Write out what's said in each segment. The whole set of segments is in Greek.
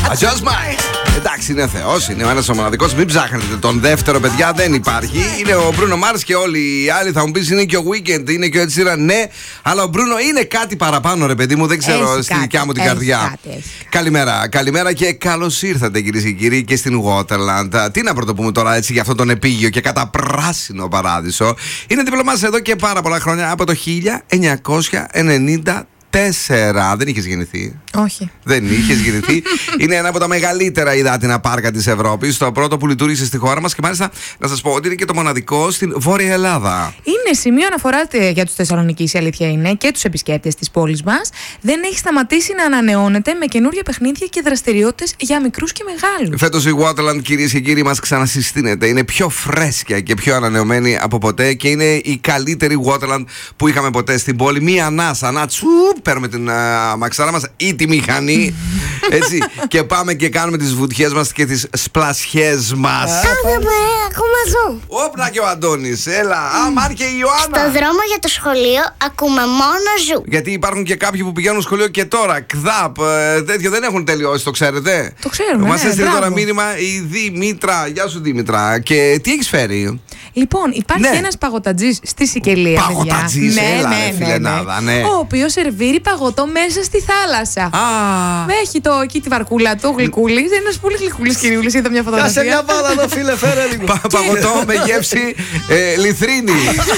Just mine. Εντάξει, είναι Θεός, είναι ο ένας ο μοναδικός. Μην ψάχνετε τον δεύτερο, παιδιά, δεν υπάρχει. Είναι ο Μπρούνο Μάρς και όλοι οι άλλοι θα μου πεις είναι και ο Weekend, είναι και ο Ed Sheeran, ναι. Αλλά ο Μπρούνο είναι κάτι παραπάνω, ρε παιδί μου, δεν ξέρω στη δικιά μου την καρδιά. Καλημέρα, καλημέρα και καλώς ήρθατε, κυρίες και κύριοι, και στην Waterland. Τι να πρωτοπούμε τώρα έτσι για αυτόν τον επίγειο και καταπράσινο παράδεισο. Είναι δίπλα μας εδώ και πάρα πολλά χρόνια, από το 1994. Δεν είχες γεννηθεί? Όχι. Δεν είχες γεννηθεί. Είναι ένα από τα μεγαλύτερα υδάτινα πάρκα της Ευρώπης. Το πρώτο που λειτουργήσε στη χώρα μας και μάλιστα να σας πω ότι είναι και το μοναδικό στην Βόρεια Ελλάδα. Είναι σημείο αναφορά για τους Θεσσαλονικείς, η αλήθεια είναι, και τους επισκέπτες της πόλης μας. Δεν έχει σταματήσει να ανανεώνεται με καινούργια παιχνίδια και δραστηριότητες για μικρούς και μεγάλους. Φέτος η Waterland, κυρίες και κύριοι, μας ξανασυστήνεται. Είναι πιο φρέσκια και πιο ανανεωμένη από ποτέ και είναι η καλύτερη Waterland που είχαμε ποτέ στην πόλη. Μία ανάσα, να παίρνουμε την μαξάρα μας ή τη μηχανή, έτσι, και πάμε και κάνουμε τις βουτιές μας και τις σπλασιές μας. Κάθε μέρα ακούμε ζου. Όπλα και ο Αντώνης, έλα. Μάρ και η Ιωάννα. Στο δρόμο για το σχολείο ακούμε μόνο ζου. Γιατί υπάρχουν και κάποιοι που πηγαίνουν σχολείο και τώρα, ΚΔΑΠ, τέτοιο δεν έχουν τελειώσει, το ξέρετε? Το ξέρουμε. Μας έστειλε τώρα μήνυμα η Δήμητρα. Γεια σου, Δήμητρα. Και τι έχεις φέρει? Λοιπόν, υπάρχει ένας παγωτατζής στη Σικελία. Παγωτατζής, έλα, φιλενάδα, ναι. Ο οποίος σερβίρει παγωτό μέσα στη θάλασσα. Έχει εκεί τη βαρκούλα του, γλυκούλη. Είναι ένας πολύ γλυκούλης κυριούλης. Είδα μια φωτογραφία. Κάσε μια μπάλα εδώ, φίλε, φέρε λίγο. Παγωτό με γεύση λιθρίνη.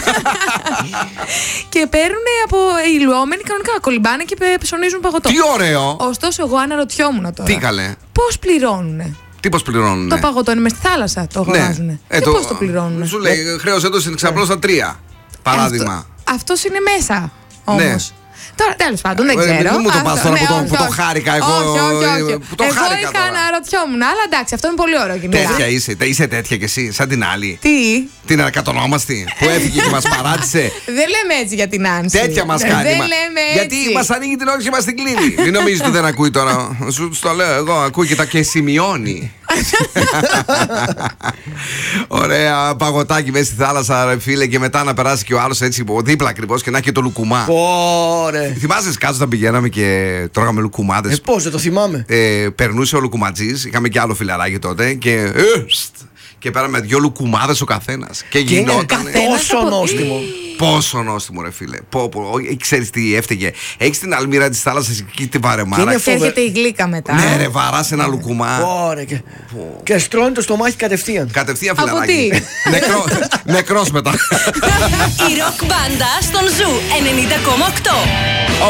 Και παίρνουν από ηλουόμενοι κανονικά. Κολυμπάνε και ψωνίζουν παγωτό. Τι ωραίο. Ωστόσο, εγώ αναρωτιόμουν τώρα. Τι καλέ? Πώς πληρώνουνε? Τι πώς πληρώνουνε? Το παγωτό είναι μες στη θάλασσα, το αγοράζουνε. Και πώς το πληρώνουνε? Σου λέει, χρέωσέ το στην ξαπλώστα 3. Παράδειγμα. Αυτός είναι μέσα όμως. Ναι. Τώρα, τέλος πάντων, δεν ξέρω. Δεν μου το πας τώρα που το χάρηκα εγώ. Όχι. Εγώ είχα αναρωτιόμουν, αλλά εντάξει, αυτό είναι πολύ ωραίο. Τέτοια είσαι τέτοια κι εσύ, σαν την άλλη. Τι? Την ανακατονόμαστη που έφυγε και μας παράτησε. Δεν λέμε έτσι για την Άνση. Τέτοια μας κάνει. Δεν λέμε έτσι. Γιατί μας ανοίγει την όρεξη και μας την κλείνει. Μην νομίζεις ότι δεν ακούει τώρα. Σου το λέω εγώ, ακούει και σημειώνει. Ωραία, παγωτάκι μέσα στη θάλασσα, ρε φίλε, και μετά να περάσει και ο άλλος έτσι δίπλα ακριβώς και να έχει και το λουκουμά. Ωραία. Θυμάσαι κάτω όταν πηγαίναμε και τρώγαμε λουκουμάδες? Πώς δεν το θυμάμαι. Περνούσε ο λουκουματζής, είχαμε και άλλο φιλαράκι τότε και πέραμε 2 λουκουμάδες ο καθένας. Και γινόταν τόσο νόστιμο. Πόσο νόστιμο, ρε φίλε. Ξέρεις τι έφταιγε? Έχεις την αλμύρα της θάλασσας εκεί τη βαρεμάρα. Και έρχεται η γλύκα μετά. Ναι, ρε, βαράς ένα λουκουμά. Ωραία. Και στρώνει το στομάχι κατευθείαν. Κατευθείαν, φιλαράκι. Νεκρός μετά. Η ροκ μπάντα στον Ζου 90,8.